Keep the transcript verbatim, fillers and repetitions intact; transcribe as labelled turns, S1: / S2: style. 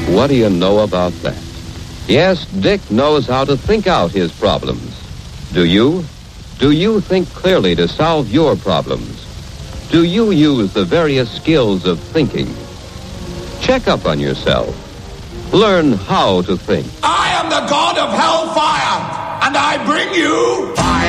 S1: What do you know about that? Yes, Dick knows how to think out his problems. Do you? Do you think clearly to solve your problems? Do you use the various skills of thinking? Check up on yourself. Learn how to think.
S2: I am the god of hellfire, and I bring you fire.